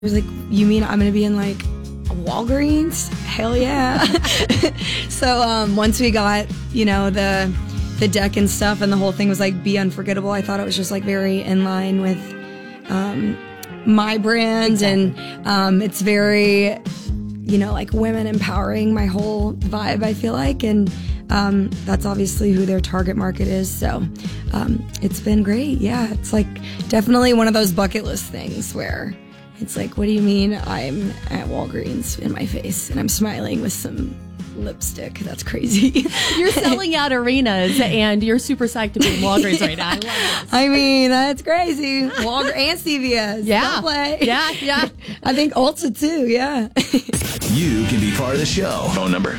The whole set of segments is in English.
was like, you mean I'm going to be in like Walgreens? Hell yeah. So once we got, the deck and stuff and the whole thing was like Be Unforgettable, I thought it was just like very in line with my brand. Exactly. And it's very, like women empowering, my whole vibe, I feel like. And that's obviously who their target market is. So it's been great. Yeah, it's like definitely one of those bucket list things where it's like, what do you mean I'm at Walgreens in my face and I'm smiling with some lipstick? That's crazy. You're selling out arenas and you're super psyched to be in Walgreens right now. I love this. I mean, that's crazy. Walgreens and CVS. Yeah. Don't play. Yeah. I think Ulta too. Yeah. You can be part of the show. Phone number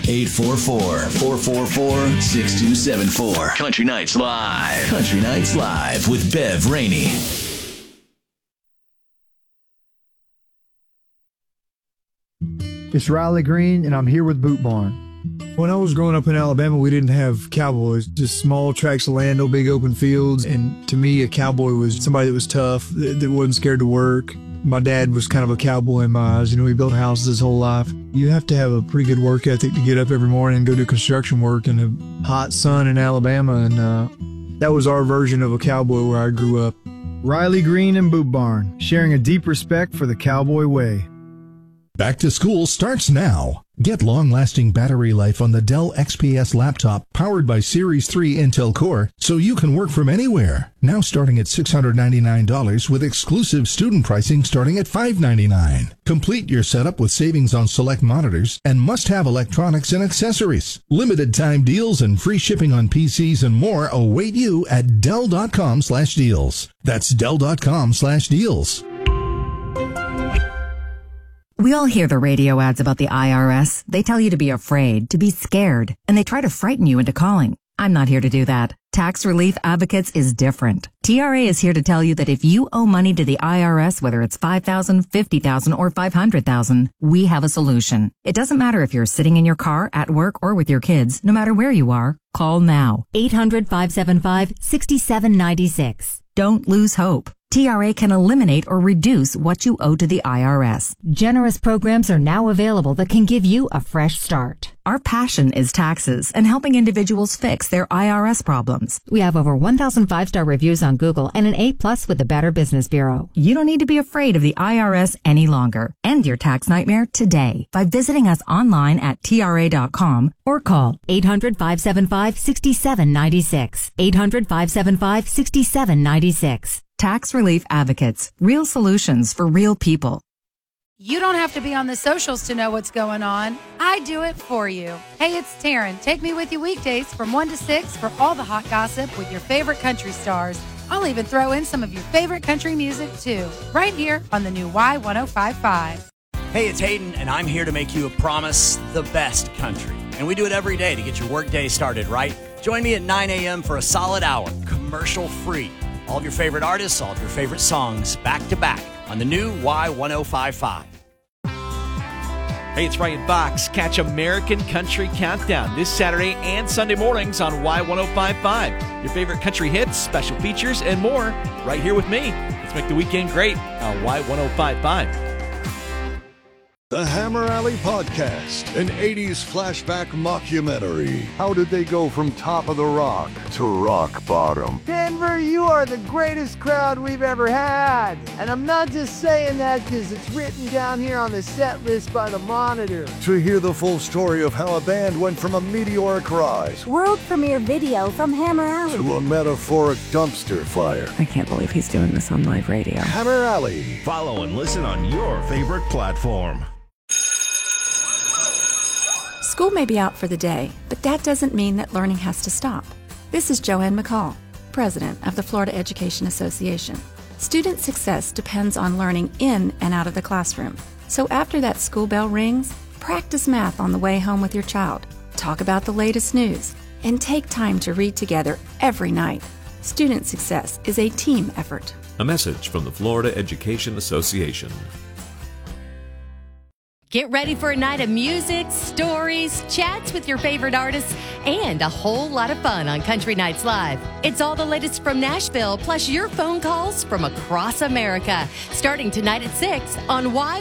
844-444-6274. Country Nights Live. Country Nights Live with Bev Rainey. It's Riley Green, and I'm here with Boot Barn. When I was growing up in Alabama, we didn't have cowboys, just small tracts of land, no big open fields. And to me, a cowboy was somebody that was tough, that wasn't scared to work. My dad was kind of a cowboy in my eyes. He built houses his whole life. You have to have a pretty good work ethic to get up every morning and go do construction work in the hot sun in Alabama. And that was our version of a cowboy where I grew up. Riley Green and Boot Barn, sharing a deep respect for the cowboy way. Back to school starts now. Get long-lasting battery life on the Dell XPS laptop powered by Series 3 Intel Core so you can work from anywhere. Now starting at $699 with exclusive student pricing starting at $599. Complete your setup with savings on select monitors and must-have electronics and accessories. Limited time deals and free shipping on PCs and more await you at Dell.com/deals. That's Dell.com/deals. We all hear the radio ads about the IRS. They tell you to be afraid, to be scared, and they try to frighten you into calling. I'm not here to do that. Tax Relief Advocates is different. TRA is here to tell you that if you owe money to the IRS, whether it's $5,000, $50,000, or $500,000, we have a solution. It doesn't matter if you're sitting in your car, at work, or with your kids. No matter where you are, call now. 800-575-6796. Don't lose hope. TRA can eliminate or reduce what you owe to the IRS. Generous programs are now available that can give you a fresh start. Our passion is taxes and helping individuals fix their IRS problems. We have over 1,000 5-star reviews on Google and an A+ with the Better Business Bureau. You don't need to be afraid of the IRS any longer. End your tax nightmare today by visiting us online at TRA.com or call 800-575-6796. 800-575-6796. Tax Relief Advocates. Real solutions for real people. You don't have to be on the socials to know what's going on. I do it for you. Hey, it's Taryn. Take me with you weekdays from 1 to 6 for all the hot gossip with your favorite country stars. I'll even throw in some of your favorite country music, too, right here on the new Y1055. Hey, it's Hayden, and I'm here to make you a promise, the best country. And we do it every day to get your workday started right. Join me at 9 a.m. for a solid hour, commercial-free. All of your favorite artists, all of your favorite songs, back to back on the new Y1055. Hey, it's Ryan Fox. Catch American Country Countdown this Saturday and Sunday mornings on Y1055. Your favorite country hits, special features, and more right here with me. Let's make the weekend great on Y1055. The Hammer Alley Podcast, an 80s flashback mockumentary. How did they go from top of the rock to rock bottom? Denver, you are the greatest crowd we've ever had. And I'm not just saying that because it's written down here on the set list by the Monitor. To hear the full story of how a band went from a meteoric rise, world premiere video from Hammer Alley, to a metaphoric dumpster fire. I can't believe he's doing this on live radio. Hammer Alley. Follow and listen on your favorite platform. School may be out for the day, but that doesn't mean that learning has to stop. This is Joanne McCall, president of the Florida Education Association. Student success depends on learning in and out of the classroom. So after that school bell rings, practice math on the way home with your child, talk about the latest news, and take time to read together every night. Student success is a team effort. A message from the Florida Education Association. Get ready for a night of music, stories, chats with your favorite artists, and a whole lot of fun on Country Nights Live. It's all the latest from Nashville, plus your phone calls from across America. Starting tonight at 6 on